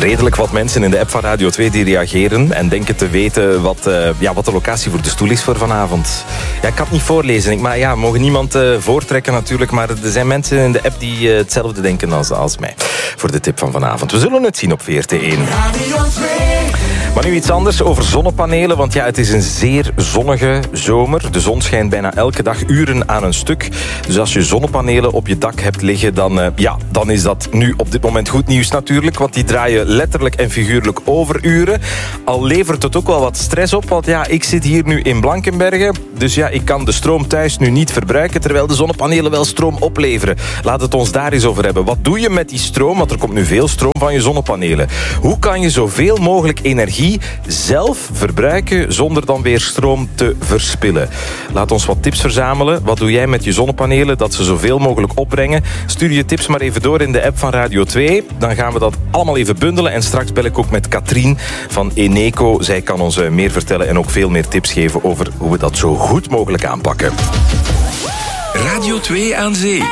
redelijk wat mensen in de app van Radio 2 die reageren en denken te weten wat de locatie voor de stoel is voor vanavond. Ja, ik kan het niet voorlezen, maar ja, mogen niemand voortrekken natuurlijk, maar er zijn mensen in de app die hetzelfde denken als mij voor de tip van vanavond. We zullen het zien op VRT1. Maar nu iets anders over zonnepanelen, want ja, het is een zeer zonnige zomer. De zon schijnt bijna elke dag uren aan een stuk. Dus als je zonnepanelen op je dak hebt liggen, dan is dat nu op dit moment goed nieuws natuurlijk, want die draaien letterlijk en figuurlijk overuren. Al levert het ook wel wat stress op, want ja, ik zit hier nu in Blankenberge, dus ja, ik kan de stroom thuis nu niet verbruiken, terwijl de zonnepanelen wel stroom opleveren. Laat het ons daar eens over hebben. Wat doe je met die stroom? Want er komt nu veel stroom van je zonnepanelen. Hoe kan je zoveel mogelijk energie zelf verbruiken zonder dan weer stroom te verspillen? Laat ons wat tips verzamelen. Wat doe jij met je zonnepanelen dat ze zoveel mogelijk opbrengen? Stuur je tips maar even door in de app van Radio 2. Dan gaan we dat allemaal even bundelen. En straks bel ik ook met Katrien van Eneco. Zij kan ons meer vertellen en ook veel meer tips geven over hoe we dat zo goed mogelijk aanpakken. Radio 2 aan Zee.